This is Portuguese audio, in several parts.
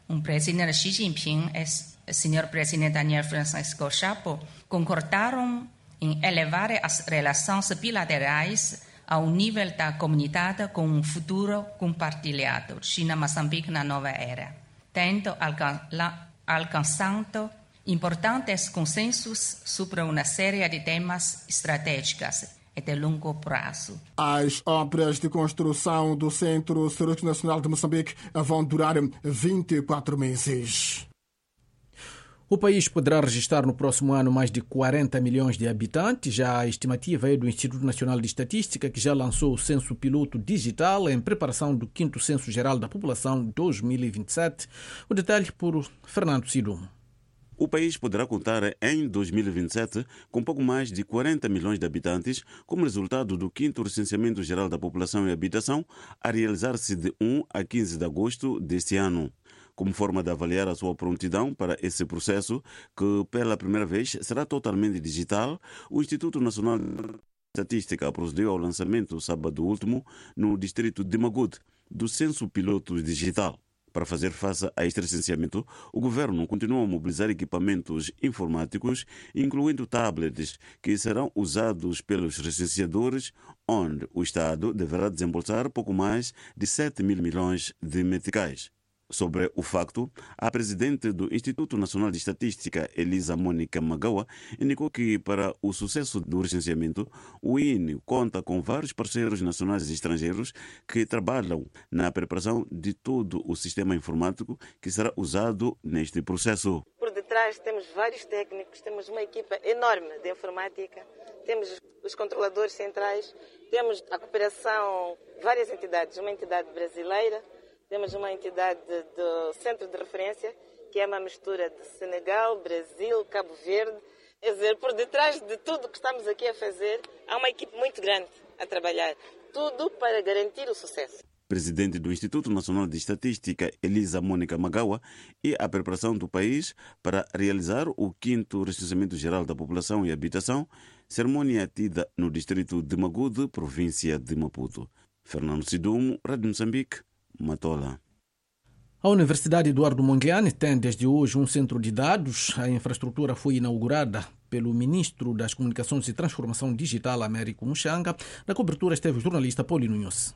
o presidente Xi Jinping e o senhor presidente Daniel Francisco Chapo concordaram em elevar as relações bilaterais ao nível da comunidade com um futuro compartilhado, China-Moçambique na nova era, tendo alcançado importantes consensos sobre uma série de temas estratégicos e de longo prazo. As obras de construção do Centro Cirúrgico Nacional de Moçambique vão durar 24 meses. O país poderá registrar no próximo ano mais de 40 milhões de habitantes. Já a estimativa é do Instituto Nacional de Estatística, que já lançou o Censo Piloto Digital em preparação do 5º Censo Geral da População 2027. O detalhe por Fernando Sidumo. O país poderá contar em 2027 com pouco mais de 40 milhões de habitantes como resultado do 5º Recenseamento Geral da População e Habitação a realizar-se de 1 a 15 de agosto deste ano. Como forma de avaliar a sua prontidão para esse processo, que pela primeira vez será totalmente digital, o Instituto Nacional de Estatística procedeu ao lançamento sábado último no distrito de Magude do Censo Piloto Digital. Para fazer face a este recenseamento, o governo continua a mobilizar equipamentos informáticos, incluindo tablets, que serão usados pelos recenseadores, onde o Estado deverá desembolsar pouco mais de 7 mil milhões de meticais. Sobre o facto, a presidente do Instituto Nacional de Estatística, Elisa Mônica Magawa, indicou que para o sucesso do recenseamento, o INE conta com vários parceiros nacionais e estrangeiros que trabalham na preparação de todo o sistema informático que será usado neste processo. Por detrás temos vários técnicos, temos uma equipa enorme de informática, temos os controladores centrais, temos a cooperação, várias entidades, uma entidade brasileira, temos uma entidade do Centro de Referência, que é uma mistura de Senegal, Brasil, Cabo Verde. Quer dizer, por detrás de tudo que estamos aqui a fazer, há uma equipe muito grande a trabalhar. Tudo para garantir o sucesso. Presidente do Instituto Nacional de Estatística, Elisa Mônica Magawa, e a preparação do país para realizar o 5º Recenseamento Geral da População e Habitação, cerimônia tida no distrito de Magude, província de Maputo. Fernando Sidumo, Rádio Moçambique, Matola. A Universidade Eduardo Mondlane tem desde hoje um centro de dados. A infraestrutura foi inaugurada pelo ministro das Comunicações e Transformação Digital, Américo Muchanga. Na cobertura esteve o jornalista Paulino Nhosse.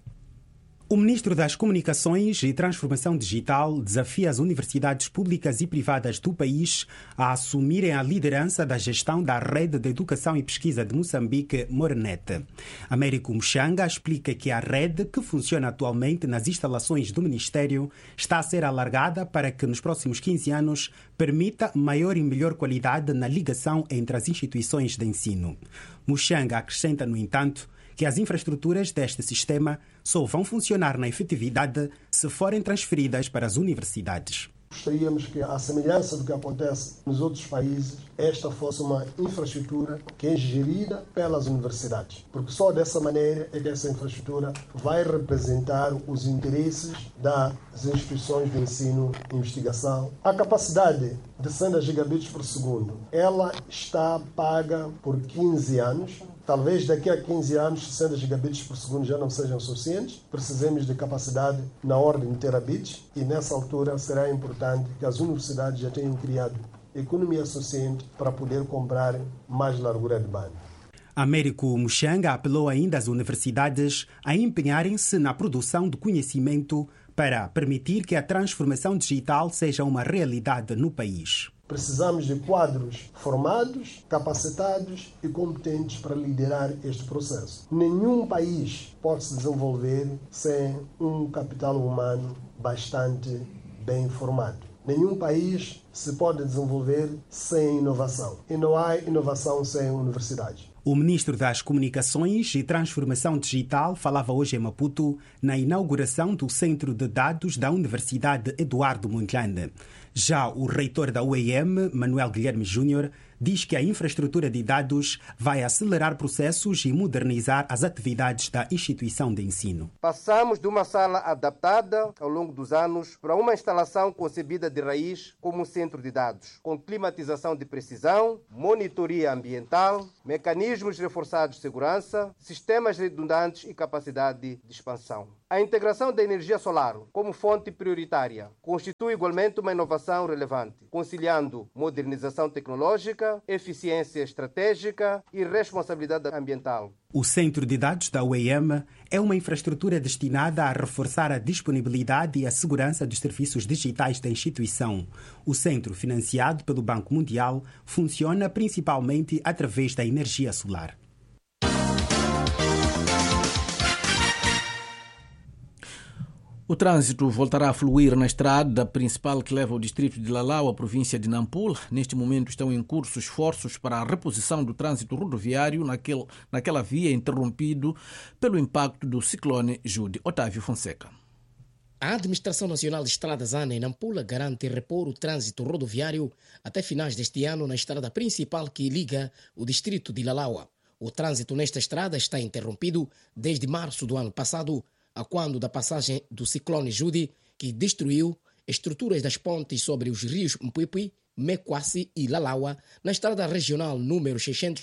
O ministro das Comunicações e Transformação Digital desafia as universidades públicas e privadas do país a assumirem a liderança da gestão da Rede de Educação e Pesquisa de Moçambique, Morenet. Américo Muchanga explica que a rede, que funciona atualmente nas instalações do Ministério, está a ser alargada para que nos próximos 15 anos permita maior e melhor qualidade na ligação entre as instituições de ensino. Muchanga acrescenta, no entanto, que as infraestruturas deste sistema só vão funcionar na efetividade se forem transferidas para as universidades. Gostaríamos que, à semelhança do que acontece nos outros países, esta fosse uma infraestrutura que é gerida pelas universidades, porque só dessa maneira é que essa infraestrutura vai representar os interesses das instituições de ensino e investigação. A capacidade de 100 gigabits por segundo, ela está paga por 15 anos. Talvez daqui a 15 anos 60 gigabits por segundo já não sejam suficientes. Precisemos de capacidade na ordem de terabits e nessa altura será importante que as universidades já tenham criado economia suficiente para poder comprar mais largura de banda. Américo Muchanga apelou ainda às universidades a empenharem-se na produção de conhecimento para permitir que a transformação digital seja uma realidade no país. Precisamos de quadros formados, capacitados e competentes para liderar este processo. Nenhum país pode se desenvolver sem um capital humano bastante bem formado. Nenhum país se pode desenvolver sem inovação. E não há inovação sem universidades. O ministro das Comunicações e Transformação Digital falava hoje em Maputo na inauguração do Centro de Dados da Universidade Eduardo Mondlane. Já o reitor da UEM, Manuel Guilherme Júnior, diz que a infraestrutura de dados vai acelerar processos e modernizar as atividades da instituição de ensino. Passamos de uma sala adaptada ao longo dos anos para uma instalação concebida de raiz como um centro de dados, com climatização de precisão, monitoria ambiental, mecanismos reforçados de segurança, sistemas redundantes e capacidade de expansão. A integração da energia solar como fonte prioritária constitui igualmente uma inovação relevante, conciliando modernização tecnológica, eficiência estratégica e responsabilidade ambiental. O centro de dados da UEM é uma infraestrutura destinada a reforçar a disponibilidade e a segurança dos serviços digitais da instituição. O centro, financiado pelo Banco Mundial, funciona principalmente através da energia solar. O trânsito voltará a fluir na estrada principal que leva ao distrito de Lalau, à província de Nampula. Neste momento estão em curso esforços para a reposição do trânsito rodoviário naquela via interrompido pelo impacto do ciclone Jude. Otávio Fonseca. A Administração Nacional de Estradas ANA em Nampula garante repor o trânsito rodoviário até finais deste ano na estrada principal que liga o distrito de Lalaua. O trânsito nesta estrada está interrompido desde março do ano passado, a quando da passagem do ciclone Jude, que destruiu estruturas das pontes sobre os rios Mpuipui, Mequassi e Lalaua, na estrada regional número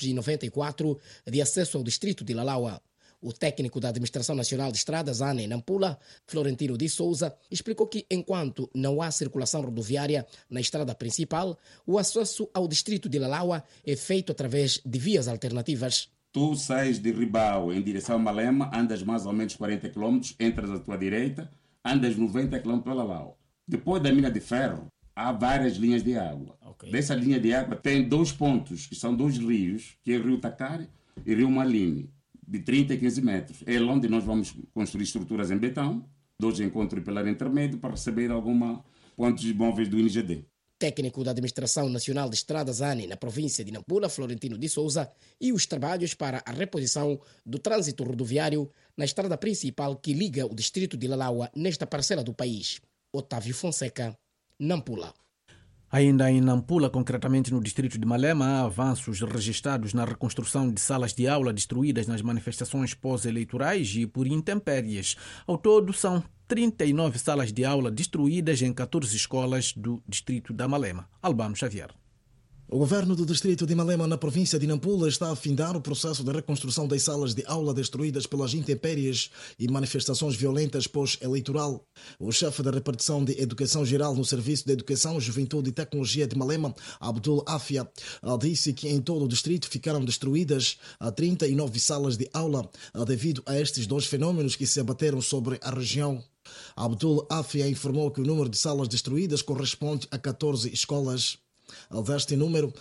694 de acesso ao distrito de Lalaua. O técnico da Administração Nacional de Estradas, ANA, em Nampula, Florentino de Souza, explicou que, enquanto não há circulação rodoviária na estrada principal, o acesso ao distrito de Lalaua é feito através de vias alternativas. Tu sais de Ribau em direção a Malema, andas mais ou menos 40 km, entras à tua direita, andas 90 km pela Lau. Depois da mina de ferro, há várias linhas de água. Okay. Dessa linha de água tem 2 pontos, que são 2 rios, que é o Rio Takari e o Rio Maline, de 30 e 15 metros. É onde nós vamos construir estruturas em betão, 2 encontros pela intermédio para receber alguma pontos móveis do INGD. Técnico da Administração Nacional de Estradas ANA na província de Nampula, Florentino de Souza, e os trabalhos para a reposição do trânsito rodoviário na estrada principal que liga o distrito de Lalaua nesta parcela do país. Otávio Fonseca, Nampula. Ainda em Nampula, concretamente no distrito de Malema, há avanços registrados na reconstrução de salas de aula destruídas nas manifestações pós-eleitorais e por intempéries. Ao todo, são 39 salas de aula destruídas em 14 escolas do distrito da Malema. Albano Xavier. O governo do distrito de Malema, na província de Nampula, está a findar o processo de reconstrução das salas de aula destruídas pelas intempéries e manifestações violentas pós-eleitoral. O chefe da repartição de Educação Geral no Serviço de Educação, Juventude e Tecnologia de Malema, Abdul Afia, disse que em todo o distrito ficaram destruídas 39 salas de aula devido a estes 2 fenômenos que se abateram sobre a região. Abdul Afia informou que o número de salas destruídas corresponde a 14 escolas. Deste número,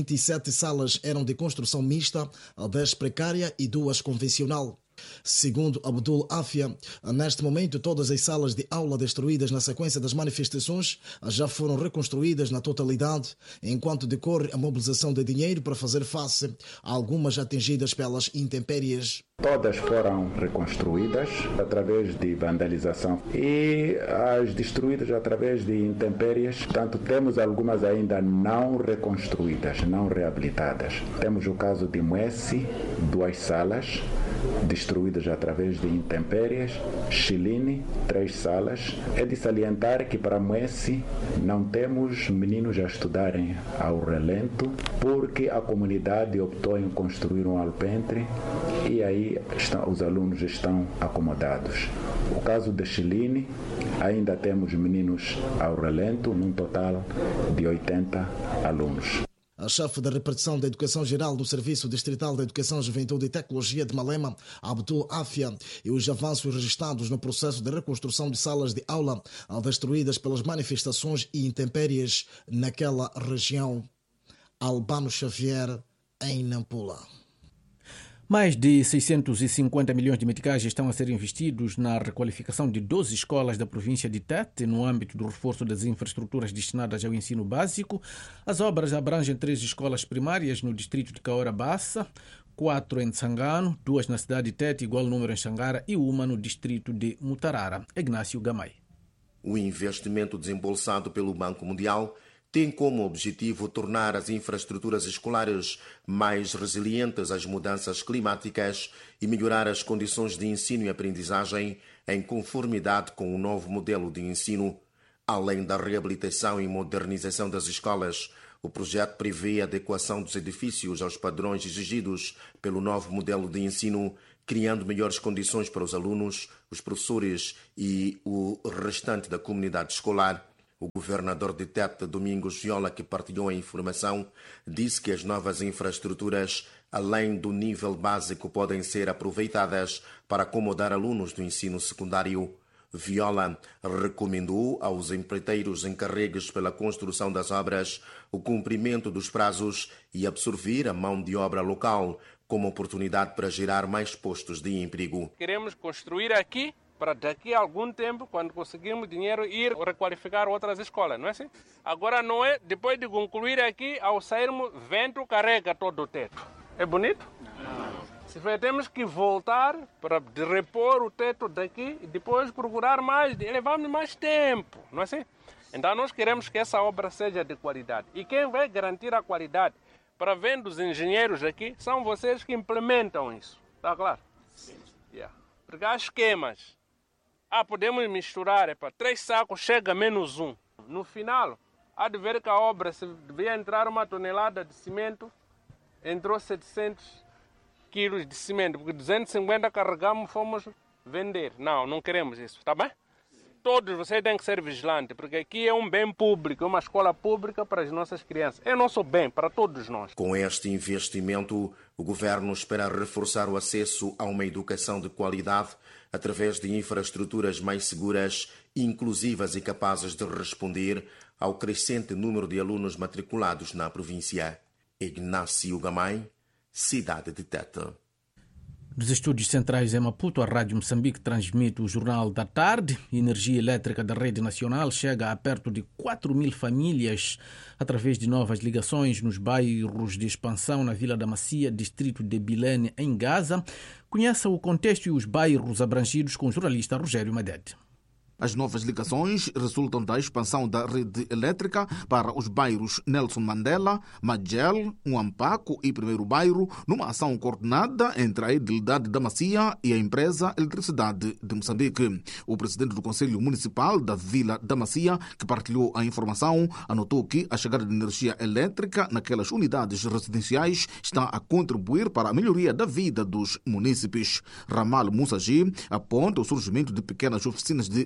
27 salas eram de construção mista, 10 precária e 2 convencional. Segundo Abdul Afia, neste momento todas as salas de aula destruídas na sequência das manifestações já foram reconstruídas na totalidade, enquanto decorre a mobilização de dinheiro para fazer face a algumas atingidas pelas intempéries. Todas foram reconstruídas através de vandalização e as destruídas através de intempéries. Portanto, temos algumas ainda não reconstruídas, não reabilitadas. Temos o caso de Moessi, 2 salas destruídas através de intempéries. Chiline, 3 salas. É de salientar que para Moessi não temos meninos a estudarem ao relento porque a comunidade optou em construir um alpendre e aí os alunos estão acomodados. O caso de Chiline, ainda temos meninos ao relento, num total de 80 alunos. A chefe da repartição da Educação Geral do Serviço Distrital da Educação, Juventude e Tecnologia de Malema, Abdul Afia, e os avanços registrados no processo de reconstrução de salas de aula destruídas pelas manifestações e intempéries naquela região. Albano Xavier, em Nampula. Mais de 650 milhões de meticais estão a ser investidos na requalificação de 12 escolas da província de Tete no âmbito do reforço das infraestruturas destinadas ao ensino básico. As obras abrangem 3 escolas primárias no distrito de Caora Bassa, 4 em Tsangano, 2 na cidade de Tete, igual número em Xangara, e uma no distrito de Mutarara. Ignácio Gamay. O investimento desembolsado pelo Banco Mundial tem como objetivo tornar as infraestruturas escolares mais resilientes às mudanças climáticas e melhorar as condições de ensino e aprendizagem em conformidade com o novo modelo de ensino. Além da reabilitação e modernização das escolas, o projeto prevê a adequação dos edifícios aos padrões exigidos pelo novo modelo de ensino, criando melhores condições para os alunos, os professores e o restante da comunidade escolar. O governador de Tete, Domingos Viola, que partilhou a informação, disse que as novas infraestruturas, além do nível básico, podem ser aproveitadas para acomodar alunos do ensino secundário. Viola recomendou aos empreiteiros encarregues pela construção das obras o cumprimento dos prazos e absorver a mão de obra local como oportunidade para gerar mais postos de emprego. Queremos construir aqui para daqui a algum tempo, quando conseguirmos dinheiro, ir requalificar outras escolas, não é assim? Agora não é, depois de concluir aqui, ao sairmos, vento carrega todo o teto. É bonito? Não. Temos que voltar para repor o teto daqui e depois procurar mais, levamos mais tempo, não é assim? Então nós queremos que essa obra seja de qualidade. E quem vai garantir a qualidade, para ver dos engenheiros aqui, são vocês que implementam isso. Está claro? Sim. Yeah. Porque há esquemas. Podemos misturar, 3 sacos chega menos 1. No final, há de ver que a obra, se devia entrar 1 tonelada de cimento, entrou 700 quilos de cimento, porque 250 carregamos, fomos vender. Não queremos isso, tá bem? Todos vocês têm que ser vigilantes, porque aqui é um bem público, é uma escola pública para as nossas crianças. É nosso bem, para todos nós. Com este investimento, o governo espera reforçar o acesso a uma educação de qualidade através de infraestruturas mais seguras, inclusivas e capazes de responder ao crescente número de alunos matriculados na província. Ignácio Gamay, cidade de Tete. Dos estúdios centrais em Maputo, a Rádio Moçambique transmite o Jornal da Tarde. A energia elétrica da rede nacional chega a perto de 4.000 famílias através de novas ligações nos bairros de expansão na Vila da Macia, distrito de Bilene, em Gaza. Conheça o contexto e os bairros abrangidos com o jornalista Rogério Madede. As novas ligações resultam da expansão da rede elétrica para os bairros Nelson Mandela, Magel, Uampaco e Primeiro Bairro, numa ação coordenada entre a Edilidade da Macia e a empresa Eletricidade de Moçambique. O presidente do Conselho Municipal da Vila da Macia, que partilhou a informação, anotou que a chegada de energia elétrica naquelas unidades residenciais está a contribuir para a melhoria da vida dos munícipes. Ramal Moussagi aponta o surgimento de pequenas oficinas de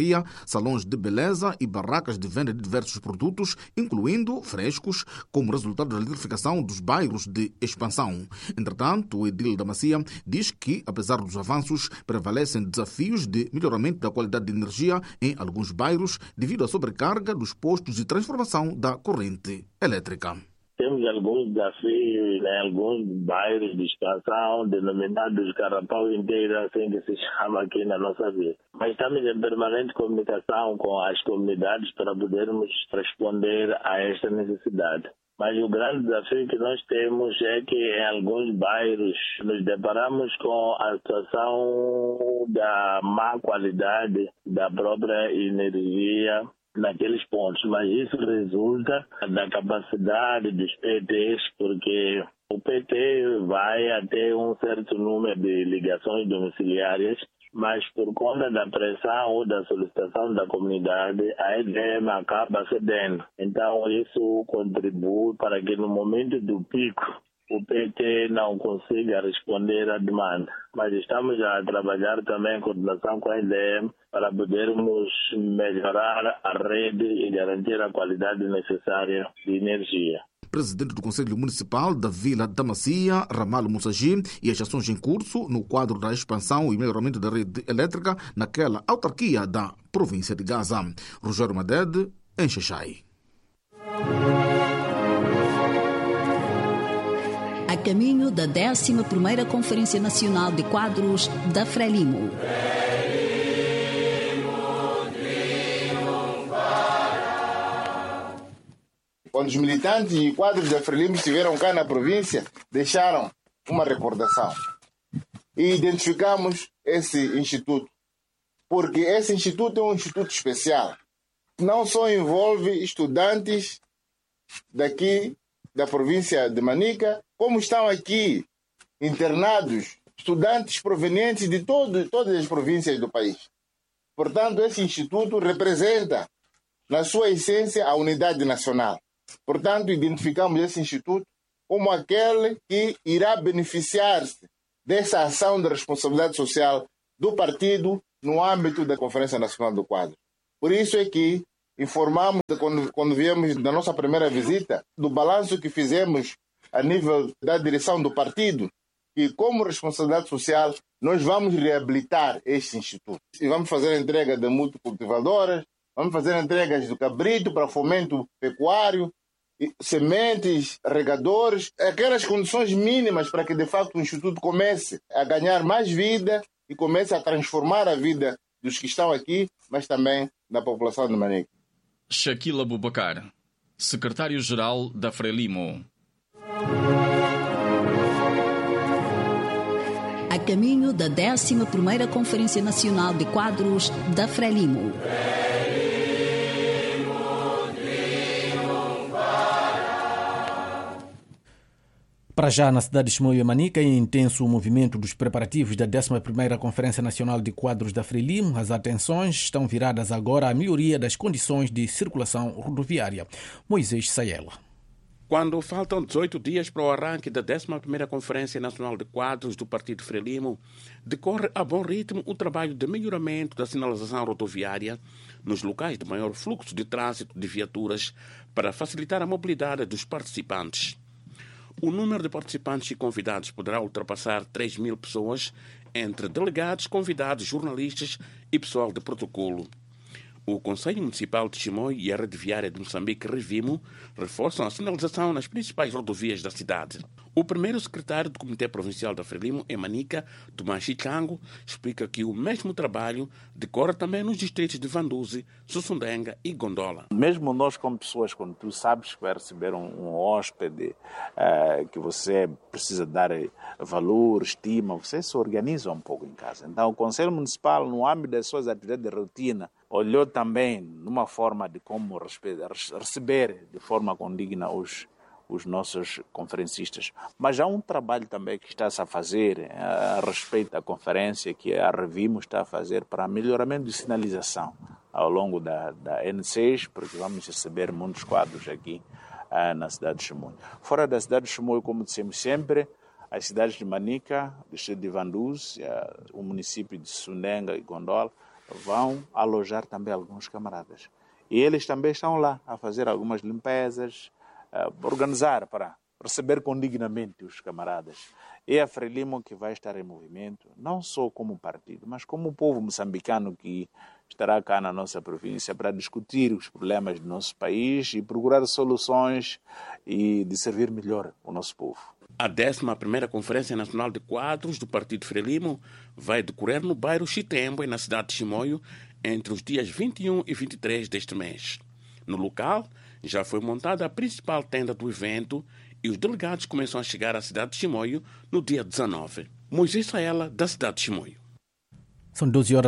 salões de beleza e barracas de venda de diversos produtos, incluindo frescos, como resultado da eletrificação dos bairros de expansão. Entretanto, o edil da Macia diz que, apesar dos avanços, prevalecem desafios de melhoramento da qualidade de energia em alguns bairros devido à sobrecarga dos postos de transformação da corrente elétrica. Temos alguns desafios em alguns bairros de expansão, denominados Carapau Inteira, assim que se chama aqui na nossa vila. Mas estamos em permanente comunicação com as comunidades para podermos responder a esta necessidade. Mas o grande desafio que nós temos é que em alguns bairros nos deparamos com a situação da má qualidade da própria energia naqueles pontos, mas isso resulta da capacidade dos PTs, porque o PT vai até um certo número de ligações domiciliárias, mas por conta da pressão ou da solicitação da comunidade, a EDM acaba cedendo. Então isso contribui para que no momento do pico o PT não consiga responder à demanda. Mas estamos a trabalhar também em coordenação com a EDM para podermos melhorar a rede e garantir a qualidade necessária de energia. Presidente do Conselho Municipal da Vila da Macia, Ramal Moussagi, e as ações em curso no quadro da expansão e melhoramento da rede elétrica naquela autarquia da província de Gaza. Rogério Madede, em Xaixai. A caminho da 11ª Conferência Nacional de Quadros da Frelimo. Quando os militantes e quadros da Frelimo estiveram cá na província, deixaram uma recordação. E identificamos esse instituto, porque esse instituto é um instituto especial. Não só envolve estudantes daqui da província de Manica, como estão aqui internados estudantes provenientes de todas as províncias do país. Portanto, esse instituto representa, na sua essência, a unidade nacional. Portanto, identificamos esse instituto como aquele que irá beneficiar-se dessa ação de responsabilidade social do partido no âmbito da Conferência Nacional do Quadro. Por isso é que informamos, quando viemos da nossa primeira visita, do balanço que fizemos a nível da direção do partido, e como responsabilidade social nós vamos reabilitar este instituto. E vamos fazer a entrega de multicultivadoras, vamos fazer entregas do cabrito para fomento pecuário, sementes, regadores, aquelas condições mínimas para que de facto o instituto comece a ganhar mais vida e comece a transformar a vida dos que estão aqui, mas também da população de Manique. Shaquille Abubakar, secretário-geral da Frelimo. A caminho da 11ª Conferência Nacional de Quadros da Frelimo. Para já, na cidade de Chimoio e Manica, em intenso movimento dos preparativos da 11ª Conferência Nacional de Quadros da Frelimo, as atenções estão viradas agora à melhoria das condições de circulação rodoviária. Moisés Sayela. Quando faltam 18 dias para o arranque da 11ª Conferência Nacional de Quadros do Partido Frelimo, decorre a bom ritmo o trabalho de melhoramento da sinalização rodoviária nos locais de maior fluxo de trânsito de viaturas para facilitar a mobilidade dos participantes. O número de participantes e convidados poderá ultrapassar 3.000 pessoas, entre delegados, convidados, jornalistas e pessoal de protocolo. O Conselho Municipal de Chimoio e a Rede Viária de Moçambique, Revimo, reforçam a sinalização nas principais rodovias da cidade. O primeiro secretário do Comitê Provincial da Frelimo, em Manica, Tomás Chichango, explica que o mesmo trabalho decorre também nos distritos de Vanduzi, Sussundenga e Gondola. Mesmo nós, como pessoas, quando tu sabes que vai receber um hóspede, que você precisa dar valor, estima, você se organiza um pouco em casa. Então, o Conselho Municipal, no âmbito das suas atividades de rotina, olhou também numa forma de como receber de forma condigna os nossos conferencistas. Mas há um trabalho também que está-se a fazer a respeito da conferência que a Revimo está a fazer para melhoramento de sinalização ao longo da N6, porque vamos receber muitos quadros aqui na cidade de Chimoio. Fora da cidade de Chimoio, como dissemos sempre, as cidades de Manica, o distrito de Vanduz, o município de Sundenga e Gondola, vão alojar também alguns camaradas. E eles também estão lá a fazer algumas limpezas, organizar para receber condignamente os camaradas. É a Frelimo que vai estar em movimento, não só como partido, mas como o povo moçambicano que estará cá na nossa província para discutir os problemas do nosso país e procurar soluções e de servir melhor o nosso povo. A 11ª Conferência Nacional de Quadros do Partido Frelimo vai decorrer no bairro Chitembo, na cidade de Chimoio, entre os dias 21 e 23 deste mês. No local, já foi montada a principal tenda do evento e os delegados começam a chegar à cidade de Chimoio no dia 19. Moisés Saela, da cidade de Chimoio. São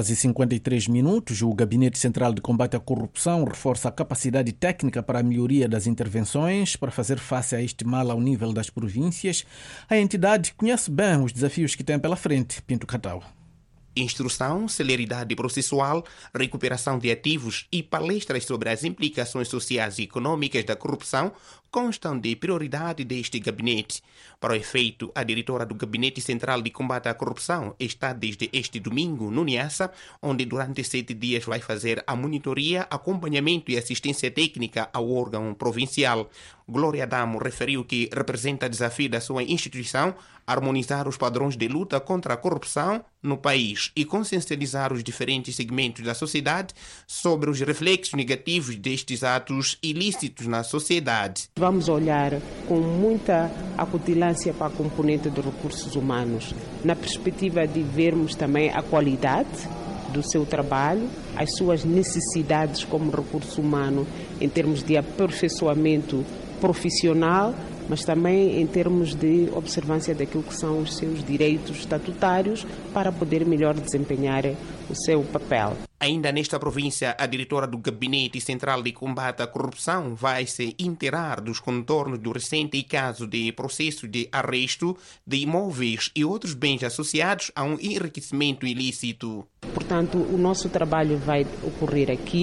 12h53. O Gabinete Central de Combate à Corrupção reforça a capacidade técnica para a melhoria das intervenções para fazer face a este mal ao nível das províncias. A entidade conhece bem os desafios que tem pela frente. Pinto Catau. Instrução, celeridade processual, recuperação de ativos e palestras sobre as implicações sociais e econômicas da corrupção constam de prioridade deste gabinete. Para o efeito, a diretora do Gabinete Central de Combate à Corrupção está desde este domingo no Niassa, onde durante 7 dias vai fazer a monitoria, acompanhamento e assistência técnica ao órgão provincial. Glória Adamo referiu que representa desafio da sua instituição harmonizar os padrões de luta contra a corrupção no país e consciencializar os diferentes segmentos da sociedade sobre os reflexos negativos destes atos ilícitos na sociedade. Vamos olhar com muita acutilância para a componente de recursos humanos, na perspectiva de vermos também a qualidade do seu trabalho, as suas necessidades como recurso humano em termos de aperfeiçoamento profissional, mas também em termos de observância daquilo que são os seus direitos estatutários para poder melhor desempenhar o seu papel. Ainda nesta província, a diretora do Gabinete Central de Combate à Corrupção vai se inteirar dos contornos do recente caso de processo de arresto de imóveis e outros bens associados a um enriquecimento ilícito. Portanto, o nosso trabalho vai ocorrer aqui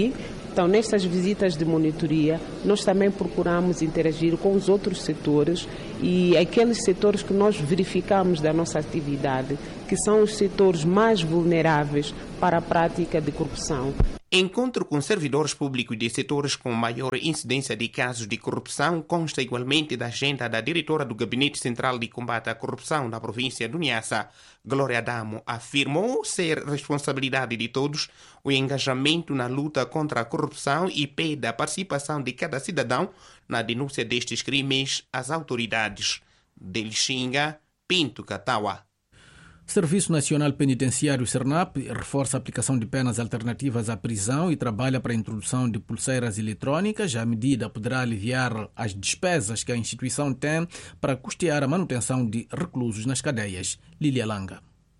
Então, nestas visitas de monitoria, nós também procuramos interagir com os outros setores e aqueles setores que nós verificamos da nossa atividade, que são os setores mais vulneráveis para a prática de corrupção. Encontro com servidores públicos de setores com maior incidência de casos de corrupção consta igualmente da agenda da diretora do Gabinete Central de Combate à Corrupção da província do Niassa. Glória Adamo afirmou ser responsabilidade de todos o engajamento na luta contra a corrupção e pede a participação de cada cidadão na denúncia destes crimes às autoridades. De Lixinga, Pinto Catawa. Serviço Nacional Penitenciário SERNAP reforça a aplicação de penas alternativas à prisão e trabalha para a introdução de pulseiras eletrônicas. A medida poderá aliviar as despesas que a instituição tem para custear a manutenção de reclusos nas cadeias. Lília Langa.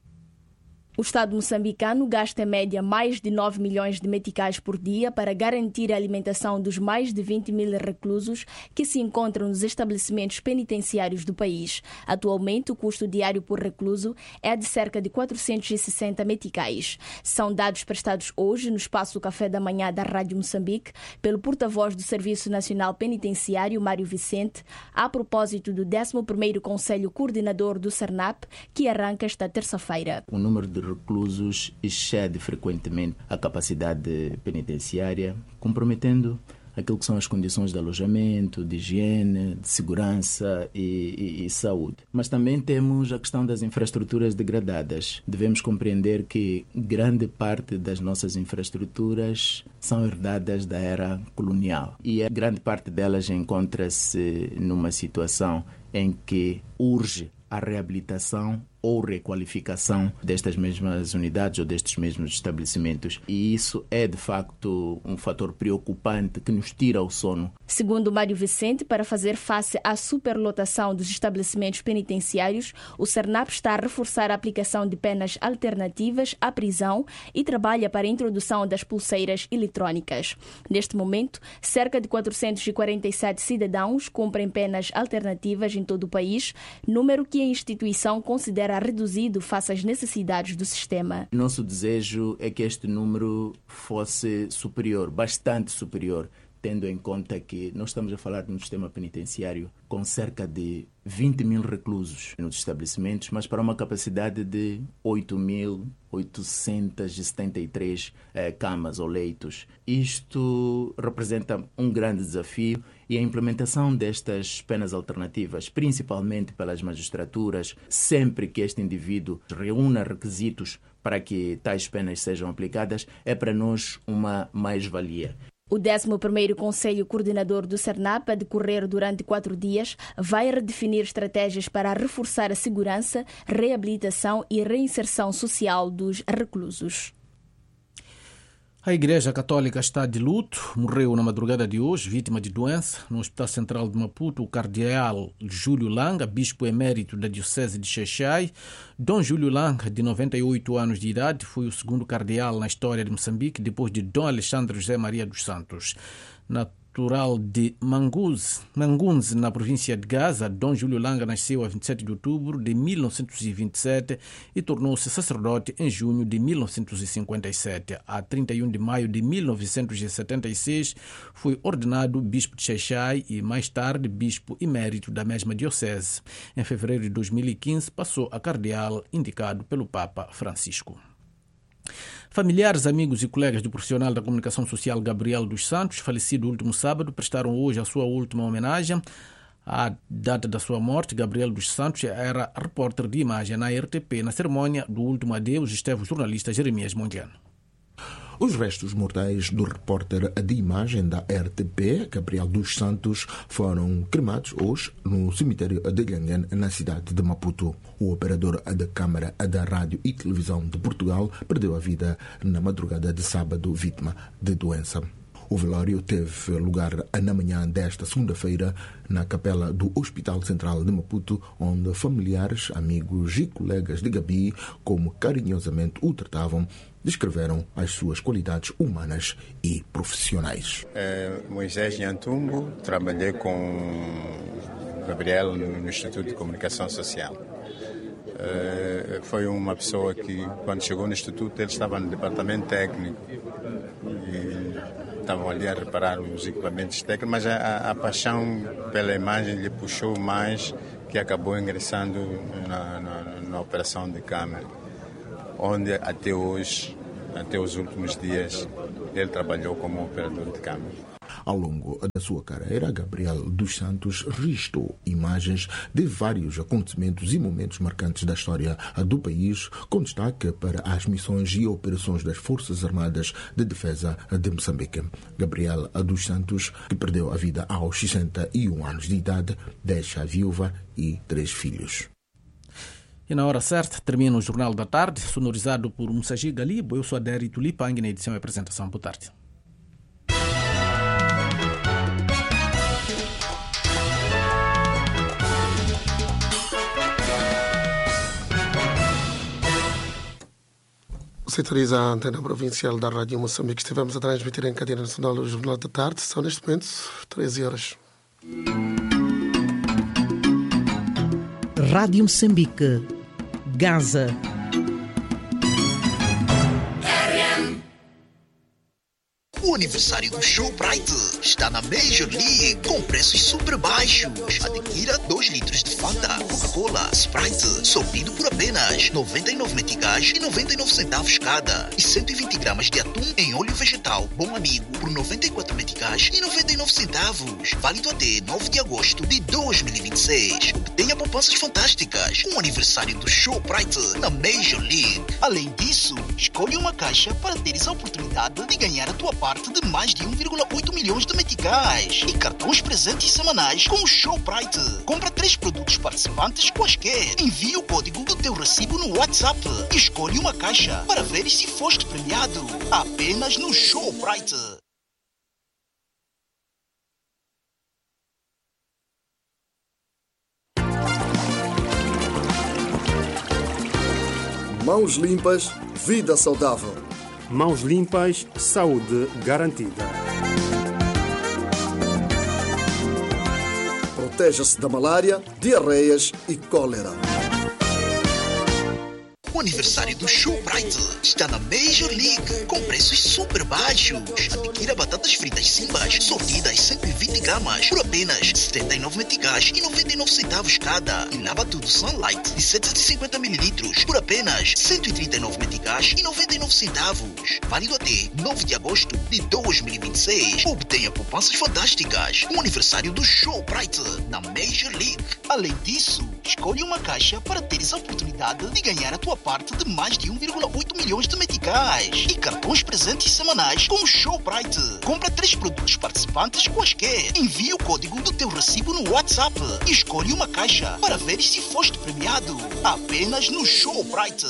O Estado moçambicano gasta em média mais de 9 milhões de meticais por dia para garantir a alimentação dos mais de 20 mil reclusos que se encontram nos estabelecimentos penitenciários do país. Atualmente, o custo diário por recluso é de cerca de 460 meticais. São dados prestados hoje no espaço Café da Manhã da Rádio Moçambique pelo porta-voz do Serviço Nacional Penitenciário, Mário Vicente, a propósito do 11º Conselho Coordenador do SERNAP, que arranca esta terça-feira. O número de reclusos excede frequentemente a capacidade penitenciária, comprometendo aquilo que são as condições de alojamento, de higiene, de segurança e saúde. Mas também temos a questão das infraestruturas degradadas. Devemos compreender que grande parte das nossas infraestruturas são herdadas da era colonial e a grande parte delas encontra-se numa situação em que urge a reabilitação ou requalificação destas mesmas unidades ou destes mesmos estabelecimentos. E isso é, de facto, um fator preocupante que nos tira o sono. Segundo Mário Vicente, para fazer face à superlotação dos estabelecimentos penitenciários, o SERNAP está a reforçar a aplicação de penas alternativas à prisão e trabalha para a introdução das pulseiras eletrônicas. Neste momento, cerca de 447 cidadãos cumprem penas alternativas em todo o país, número que a instituição considera reduzido face às necessidades do sistema. Nosso desejo é que este número fosse superior, bastante superior, tendo em conta que nós estamos a falar de um sistema penitenciário com cerca de 20 mil reclusos nos estabelecimentos, mas para uma capacidade de 8.873 camas ou leitos. Isto representa um grande desafio e a implementação destas penas alternativas, principalmente pelas magistraturas, sempre que este indivíduo reúna requisitos para que tais penas sejam aplicadas, é para nós uma mais-valia. O 11º Conselho Coordenador do SERNAP, a decorrer durante 4 dias, vai redefinir estratégias para reforçar a segurança, reabilitação e reinserção social dos reclusos. A Igreja Católica está de luto. Morreu na madrugada de hoje, vítima de doença, no Hospital Central de Maputo, o cardeal Júlio Langa, bispo emérito da Diocese de Xai-Xai. Dom Júlio Langa, de 98 anos de idade, foi o segundo cardeal na história de Moçambique, depois de Dom Alexandre José Maria dos Santos. Natural de Mangunze, na província de Gaza, Dom Júlio Langa nasceu a 27 de outubro de 1927 e tornou-se sacerdote em junho de 1957. A 31 de maio de 1976 foi ordenado bispo de Xai-Xai e mais tarde bispo emérito da mesma diocese. Em fevereiro de 2015 passou a cardeal indicado pelo Papa Francisco. Familiares, amigos e colegas do profissional da comunicação social Gabriel dos Santos, falecido no último sábado, prestaram hoje a sua última homenagem. À data da sua morte, Gabriel dos Santos era repórter de imagem na RTP. Na cerimônia do último adeus esteve o jornalista Jeremias Mondiano. Os restos mortais do repórter de imagem da RTP, Gabriel dos Santos, foram cremados hoje no cemitério de Lhanguene, na cidade de Maputo. O operador da Câmara da Rádio e Televisão de Portugal perdeu a vida na madrugada de sábado, vítima de doença. O velório teve lugar na manhã desta segunda-feira na capela do Hospital Central de Maputo, onde familiares, amigos e colegas de Gabi, como carinhosamente o tratavam, descreveram as suas qualidades humanas e profissionais. Moisés Nhantumbo, trabalhei com Gabriel no Instituto de Comunicação Social. Foi uma pessoa que, quando chegou no Instituto, ele estava no departamento técnico e estavam ali a reparar os equipamentos técnicos, mas a paixão pela imagem lhe puxou mais, que acabou ingressando na operação de câmera, onde até hoje, até os últimos dias, ele trabalhou como operador de câmera. Ao longo da sua carreira, Gabriel dos Santos registrou imagens de vários acontecimentos e momentos marcantes da história do país, com destaque para as missões e operações das Forças Armadas de Defesa de Moçambique. Gabriel dos Santos, que perdeu a vida aos 61 anos de idade, deixa viúva e 3 filhos. E na hora certa termina o Jornal da Tarde, sonorizado por Mussaji Galibo. Eu sou Adério Tulipang, na edição e apresentação. Boa tarde. Sintoniza a antena provincial da Rádio Moçambique. Estivemos a transmitir em cadeia nacional o Jornal da Tarde. São neste momento 13 horas. Rádio Moçambique, Gaza. O aniversário do Showbrite está na Major League com preços super baixos. Adquira 2 litros de Fanta, Coca-Cola, Sprite, sortido por apenas 99 meticais e 99 centavos cada. E 120 gramas de atum em óleo vegetal Bom Amigo por 94 meticais e 99 centavos. Válido até 9 de agosto de 2026. Obtenha poupanças fantásticas com o aniversário do Showbrite na Major League. Além disso, escolha uma caixa para teres a oportunidade de ganhar a tua parte de mais de 1,8 milhões de meticais e cartões presentes semanais com o Showbrite. Compra 3 produtos participantes quaisquer. Envie o código do teu recibo no WhatsApp e escolhe uma caixa para ver se foste premiado. Apenas no Showbrite. Mãos limpas, vida saudável. Mãos limpas, saúde garantida. Proteja-se da malária, diarreias e cólera. O aniversário do Showbrite está na Major League com preços super baixos. Adquira batatas fritas Simbas sortidas 120 gramas por apenas 79 meticais e 99 centavos cada. E lava tudo Sunlight de 750 mililitros por apenas 139 meticais e 99 centavos. Válido até 9 de agosto de 2026. Obtenha poupanças fantásticas com o aniversário do Showbrite na Major League. Além disso, escolha uma caixa para teres a oportunidade de ganhar a tua parte de mais de 1,8 milhões de meticais e cartões presentes semanais com o Showbrite. Compra 3 produtos participantes quaisquer. Envie o código do teu recibo no WhatsApp e escolhe uma caixa para ver se foste premiado. Apenas no Showbrite.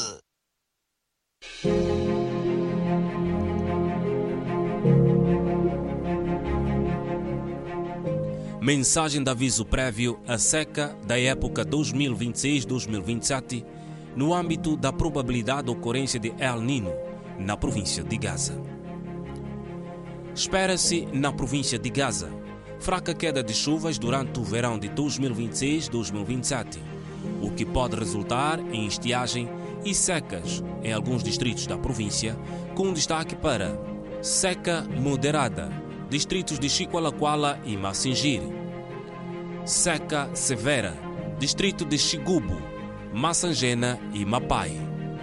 Mensagem de aviso prévio à seca da época 2026-2027 no âmbito da probabilidade de ocorrência de El Niño na província de Gaza. Espera-se na província de Gaza fraca queda de chuvas durante o verão de 2026-2027, o que pode resultar em estiagem e secas em alguns distritos da província, com destaque para seca moderada, distritos de Chiqualaquala e Massingiri; seca severa, distrito de Xigubo, Massangena e Mapai.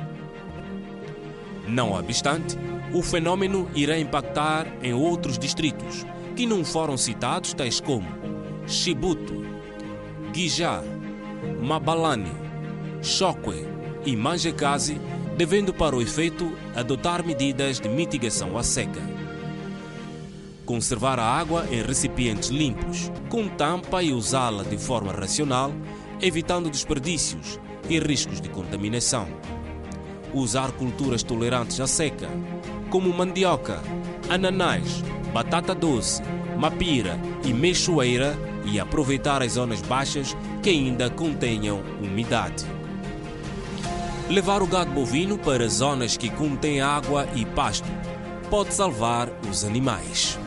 Não obstante, o fenômeno irá impactar em outros distritos que não foram citados, tais como Chibuto, Guijá, Mabalane, Chokwe e Manjekazi, devendo para o efeito adotar medidas de mitigação à seca. Conservar a água em recipientes limpos, com tampa e usá-la de forma racional, evitando desperdícios e riscos de contaminação. Usar culturas tolerantes à seca, como mandioca, ananás, batata doce, mapira e mexoeira, e aproveitar as zonas baixas que ainda contenham umidade. Levar o gado bovino para zonas que contêm água e pasto pode salvar os animais.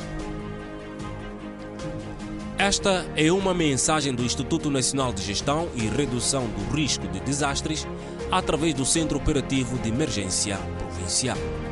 Esta é uma mensagem do Instituto Nacional de Gestão e Redução do Risco de Desastres através do Centro Operativo de Emergência Provincial.